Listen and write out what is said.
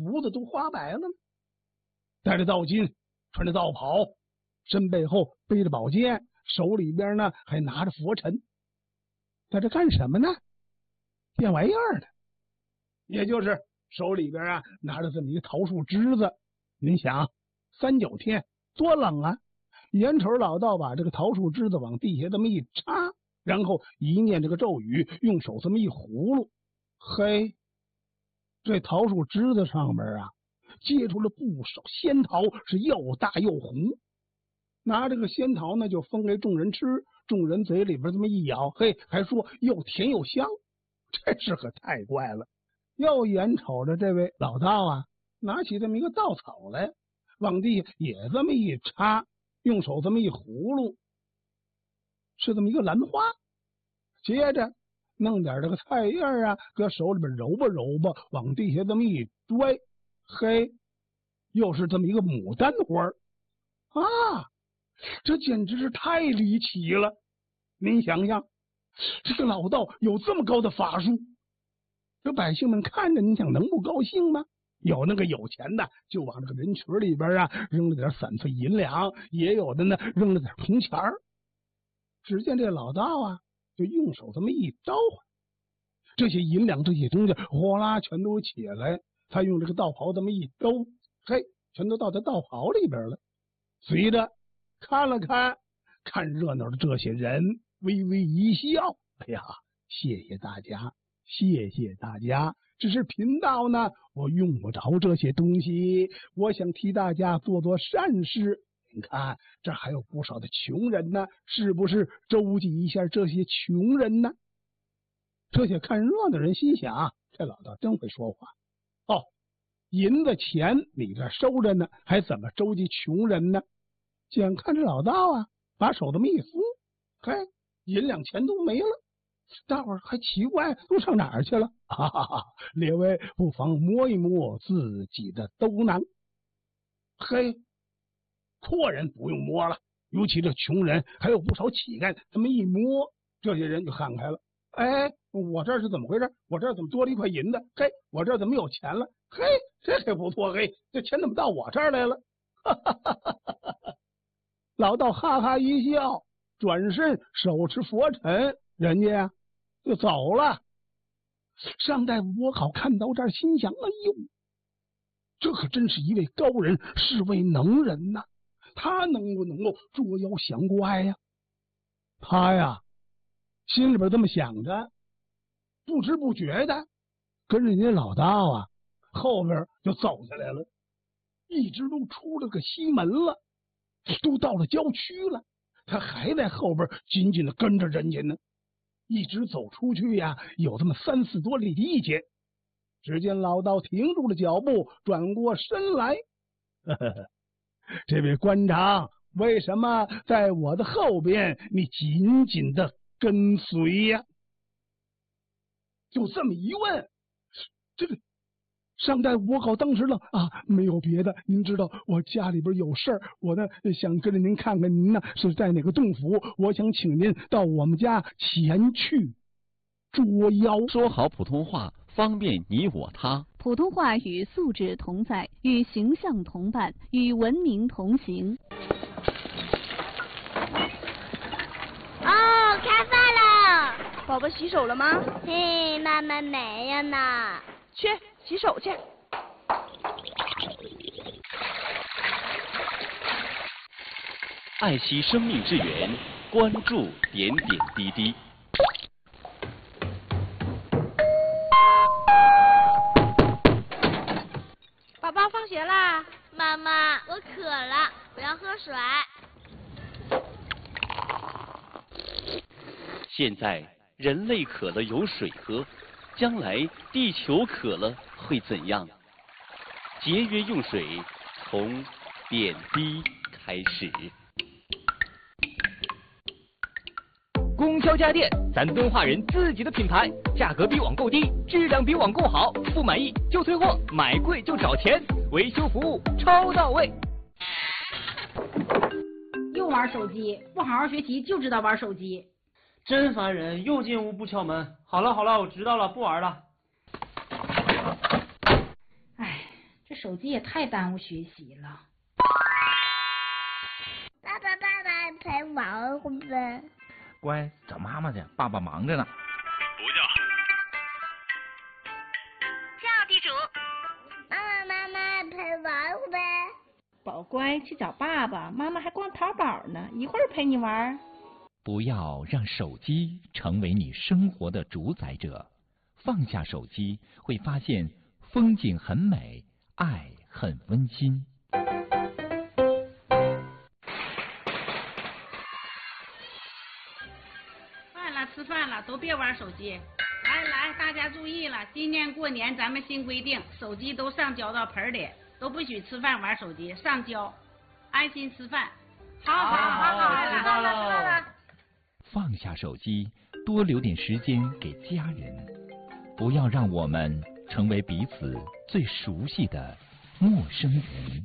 胡子都花白了呢，戴着道巾，穿着道袍，身背后背着宝剑，手里边呢还拿着佛尘，在这干什么呢？变玩意儿的，也就是手里边啊拿着这么一个桃树枝子。您想，3、9天多冷啊！眼瞅老道把这个桃树枝子往地下这么一插，然后一念这个咒语，用手这么一葫芦，嘿，这桃树枝子上面啊结出了不少仙桃，是又大又红。拿这个仙桃呢就分给众人吃，众人嘴里边这么一咬，嘿，还说又甜又香，这是可太怪了。又眼瞅着这位老道啊拿起这么一个稻草来，往地下也这么一插，用手这么一葫芦，是这么一个兰花。接着弄点这个菜叶啊，搁手里边揉吧揉吧，往地下这么一拽，嘿，又是这么一个牡丹花啊！这简直是太离奇了。您想想，这个老道有这么高的法术，这百姓们看着，你想能不高兴吗？有那个有钱的就往这个人群里边啊扔了点散碎银两，也有的呢扔了点铜钱儿。只见这老道啊就用手这么一招呼，这些银两这些东西哗啦全都起来，他用这个道袍这么一兜，嘿，全都到他道袍里边了。随着看了看热闹的这些人，微微一笑，哎呀，谢谢大家，谢谢大家。只是贫道呢，我用不着这些东西，我想替大家做做善事。你看，这还有不少的穷人呢，是不是周济一下这些穷人呢？这些看热闹的人心想，这老道真会说话哦，银子钱你这收着呢，还怎么周济穷人呢？眼看这老道啊把手这么一松，嘿，银两钱都没了。大伙儿还奇怪，都上哪儿去了？哈哈哈！列位不妨摸一摸自己的兜囊。嘿，阔人不用摸了，尤其这穷人，还有不少乞丐，这么一摸，这些人就看开了。哎，我这是怎么回事？我这怎么多了一块银子？嘿，我这怎么有钱了？嘿，这还不错，嘿，这钱怎么到我这儿来了？哈哈哈哈哈！老道哈哈一笑，转身手持佛尘，人家呀就走了。上大夫我好看到这儿，心想：哎呦，这可真是一位高人，是位能人呐！他能不能够捉妖降怪呀？他呀，心里边这么想着，不知不觉的跟人家老道啊后边就走下来了，一直都出了个西门了，都到了郊区了，他还在后边紧紧的跟着人家呢。一直走出去呀，有这么3、4多里地界。只见老道停住了脚步，转过身来，呵呵呵，这位官长，为什么在我的后边你紧紧的跟随呀？就这么一问，这个上代我好当时了啊，没有别的，您知道我家里边有事儿，我呢想跟着您看看您呢是在哪个洞府，我想请您到我们家前去捉妖。 说好普通话，方便你我他。 普通话与素质同在，与形象同伴，与文明同行。 哦，开饭了！ 宝宝洗手了吗？ 嘿，妈妈没有呢。 去洗手去。 爱惜生命之源，关注点点滴滴。 宝宝放学啦。 妈妈，我渴了，我要喝水。 现在人类渴了有水喝，将来地球渴了会怎样？节约用水，从点滴开始。 供销家电，咱敦化人自己的品牌，价格比网购低，质量比网购好，不满意就退货，买贵就找钱，维修服务超到位。 又玩手机，不好好学习就知道玩手机， 真烦人！又进屋不敲门。好了好了，我知道了，不玩了。 哎， 手机也太耽误学习了。 爸爸陪玩会呗。 乖，找妈妈去，爸爸忙着呢。 不叫。 叫地主。妈妈陪玩会呗。 宝乖，去找爸爸，妈妈还逛淘宝呢，一会儿陪你玩。 不要让手机成为你生活的主宰者，放下手机，会发现风景很美，爱很温馨。 吃饭了，都别玩手机。来，大家注意了，今年过年咱们新规定，手机都上交到盆里，都不许吃饭玩手机，上交，安心吃饭。好， 知道了。 放下手机，多留点时间给家人，不要让我们成为彼此最熟悉的陌生人。